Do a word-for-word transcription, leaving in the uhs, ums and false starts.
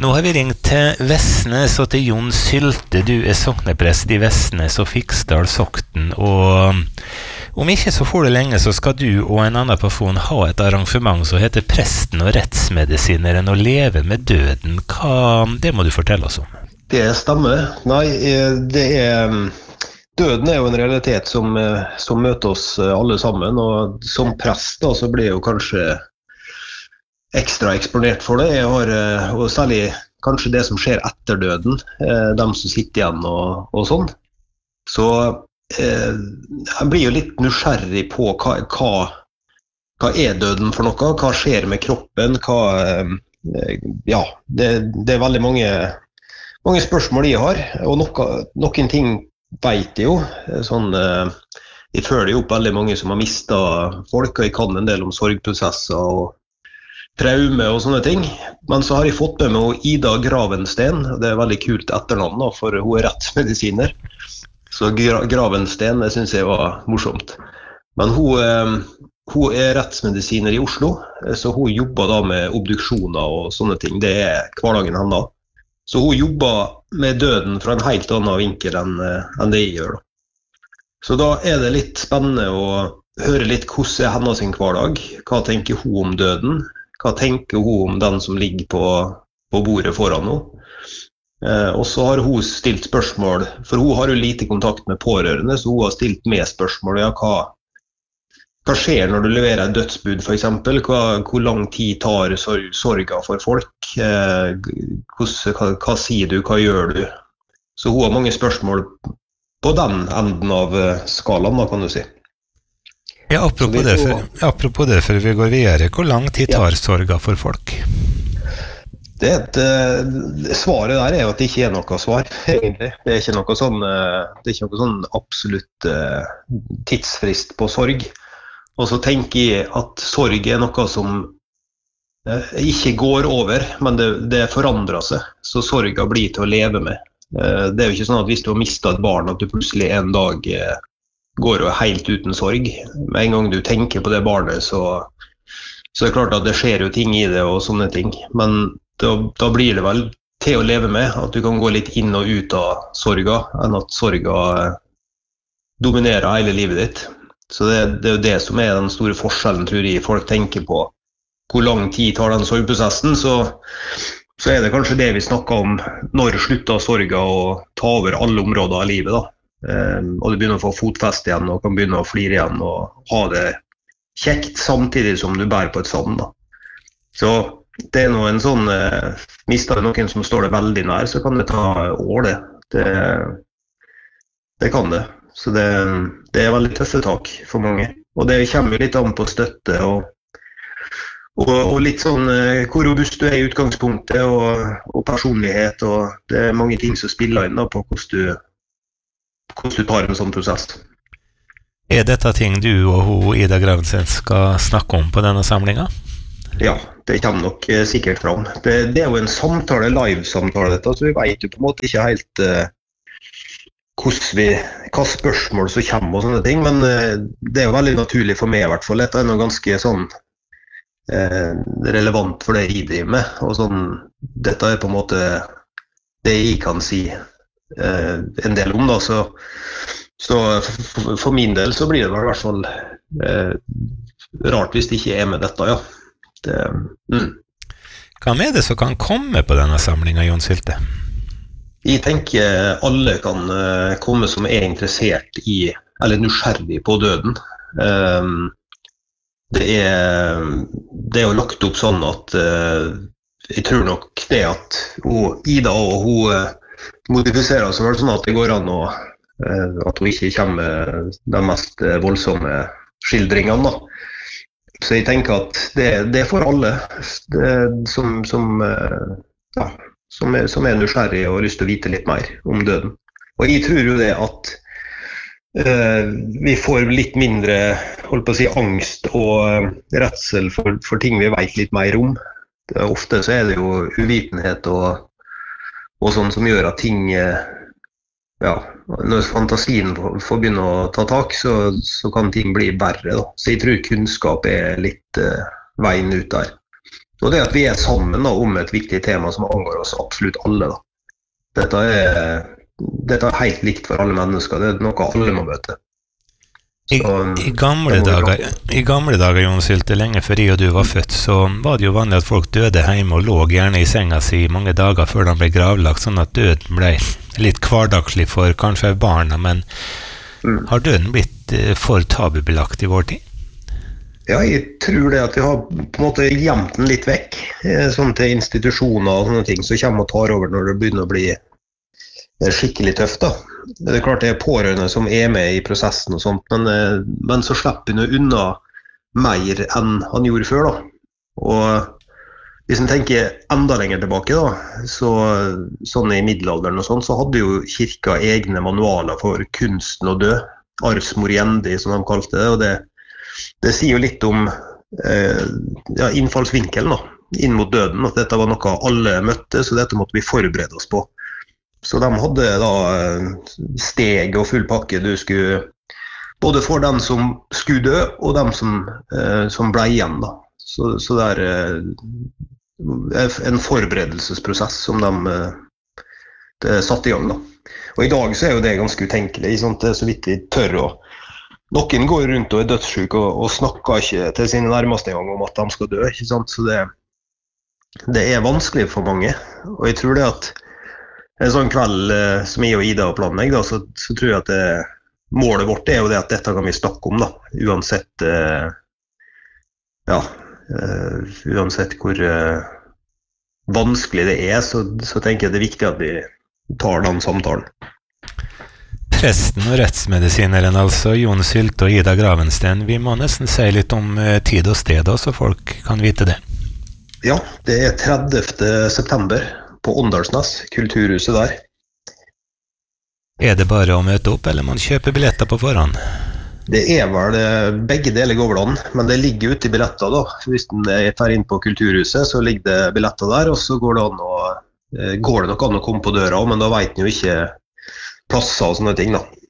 Nå har vi ringt til Vestnes og til Jon Sylte. Du er sokneprest i Vestnes og Fiksdal Sokten, og om ikke så får det lenge så skal du og en annen person ha et arrangement som heter Presten og rettsmedisineren å leve med døden. Hva, det må du fortelle oss om. Det stemmer. Nei, det er... Døden er jo en realitet som, som møter oss alle sammen, og som prest da, så blir jeg jo kanskje ekstra eksponert for det. Jeg har, og særlig kanskje det som skjer etter døden, dem som sitter igjen og, og sånn. Så eh, jeg blir jo litt nysgjerrig på hva, hva, hva er døden for noe, hva skjer med kroppen, hva, eh, ja, det, det er veldig mange, mange spørsmål jeg har, og noe, noen ting vet jeg jo, sånn, eh, jeg føler jo opp veldig mange som har mistet folk, og jeg kan en del om sorgprosesser og traume og sånne ting. Men så har jeg fått med meg Ida Gravensten, det er veldig kult etternavn da, for hun er rettsmedisiner. Så Gravensten, det synes jeg var morsomt. Men hun, eh, hun er rettsmedisiner i Oslo, så hun jobber da med obduksjoner og sånne ting. Det er hverdagen henne. Så hun jobber med døden fra en helt annen vinkel enn, enn det jeg gjør. Da. Så da er det litt spennende å høre litt hvordan er hennes sin hverdag. Hva tenker hun om døden? Hva tenker hun om den som ligger på, på bordet foran henne? Eh, og så har hun stilt spørsmål, for hun har jo lite kontakt med pårørende, så hun har stilt med spørsmål. Ja, hva, hva skjer når du leverer et dødsbud, for eksempel? Hva, hvor lang tid tar sorga for folk? Eh, hvordan, hva, hva sier du? Hva gjør du? Så hun har mange spørsmål på den enden av skalaen, da, kan du si. Ja, apropos, det, for, apropos det, før vi går videre, hvor lang tid tar ja. sorga for folk? Det er et, uh, svaret der er jo at det ikke er noe svar, egentlig. Det er ikke noe sånn, uh, det er ikke noe sånn absolutt uh, tidsfrist på sorg. Og så tenker jeg at sorg er noe som uh, ikke går over, men det, det forandrer seg. Så sorga blir til å leve med. Uh, det er jo ikke sånn at hvis du har mistet et barn, at du plutselig en dag uh, går jo helt uten sorg. Med en gang du tenker på det barnet, så, så er det klart at det skjer jo ting i det og sånne ting. Men da, da blir det vel til å leve med, at du kan gå litt inn og ut av sorga, enn at sorga dominerer hele livet ditt. Så det, det er jo det som er den store forskjellen, tror jeg. Folk tenker på hvor lang tid tar den sorgprosessen, så, så er det kanskje det vi snakker om når slutter sorga å ta over alle områder av livet da. Um, og du begynner å få fotfest igjen og kan begynne å flire igjen og ha det kjekt samtidig som du bærer på et savn da. Så det er noe en sånn uh, mister det noen som står det veldig nær, så kan det ta år det det, det kan det så det, det er veldig tøffe tak for mange, og det kommer litt an på støtte og, og, og litt sånn uh, hvor robust du er i utgangspunktet og, og personlighet, og det er mange ting som spiller inn da, på hvordan du hvordan du tar en sånn prosess. Er dette ting du og hun Ida Gravensen skal snakke om på denne samlingen? Ja, det kommer nok eh, sikkert fram. Det, det er jo en samtale, live-samtale dette, så vi vet jo på en måte ikke helt eh, hvordan vi, hva spørsmål som kommer og sånne ting, men eh, det er jo veldig naturlig for meg i hvert fall. Dette er noe ganske sånn eh, relevant for det jeg driver med, og sånn, dette er på en måte det jeg kan si Uh, en del om da, så, så for, for min del så blir det i hvert fall uh, rart hvis det ikke er med dette, ja. Det, mm. Hva er det som kan komme på denne samlingen, Jon Sylte? Jeg tenker alle kan uh, komme som er interessert i, eller nysgjerrig på døden. Um, det, er, det er jo lagt opp sånn at uh, jeg tror nok det at og Ida og hun uh, modifiserer så vel sånn at det går an å, at hun ikke kommer med de mest voldsomme skildringene da. Så jeg tenker at det, det er for alle det, som, som, ja, som, er, som er nysgjerrig og har lyst til å vite litt mer om døden. Og jeg tror jo det at uh, vi får litt mindre, holdt på å si, angst og redsel for, for ting vi vet litt mer om. Det, ofte så er det jo uvitenhet og og sånn som gjør at ting, ja, når fantasien får begynne å ta tak, så, så kan ting bli verre da. Så jeg tror kunnskap er litt uh, veien ut der. Og det at vi er sammen da, om et viktig tema som angår oss absolutt alle. Da. Dette, er, dette er helt likt for alle mennesker, det er noe alle må møte. I, i, gamle dager, I gamle dager, Jon Sylte, lenge før jeg og du var født, så var det jo vanlig at folk døde hjemme og lå gjerne i senga si mange dager før de ble gravlagt, sånn at døden ble litt hverdagslig for kanskje barna, men mm. har døden blitt for tabubelagt i vår tid? Ja, jeg tror det at vi har på en måte gjemt den litt vekk, sånn til institusjoner og sånne ting, som kommer og tar over når det begynner å bli skikkelig tøft da. Det er klart det er pårørende som er med i prosessen og sånt, men, men så slipper han unna mer enn han gjorde før da. Og hvis man tenker enda lenger tilbake da, så, sånn i middelalderen og sånt, så hadde jo kirka egne manualer for kunsten å dø, ars moriendi som de kalte det, og det, det sier jo litt om eh, ja, innfallsvinkelen da, inn mot døden, at dette var noe alle møtte, så dette måtte vi forberede oss på. Så de hadde da steg og full pakke du skulle, både for dem som skulle dø og dem som, eh, som ble igjen da. Så, så det er eh, en forberedelsesprosess som de eh, satte i gang da. Og i dag så er jo det ganske utenkelig, sånn, det er så vidt vi tør å. Noen går rundt og er dødssyke og, og snakker ikke til sine nærmeste gang om at de skal dø, ikke sant? Så det, det er vanskelig for mange, og jeg tror det at en sånn kveld eh, som jeg og Ida har planlagt, da, så, så tror jeg at det, målet vårt er jo det at dette kan vi snakke om, da, uansett, eh, ja, eh, uansett hvor eh, vanskelig det er, så, så tenker jeg det er viktig at vi tar den samtalen. Presten og rettsmedisineren, altså Jon Sylte og Ida Gravensten, vi må nesten si litt om eh, tid og sted, da, så folk kan vite det. Ja, det er tredivte september. På Åndalsnes, kulturhuset der. Er det bare å møte opp, eller man kjøper billetter på forhånd? Det er vel begge deler går vel an, men det ligger ute i billetter da. Hvis den er fer inn på kulturhuset, så ligger det billetter der, og så går det, an å, går det nok an å komme på døra, men da vet den jo ikke plasser og sånne ting da.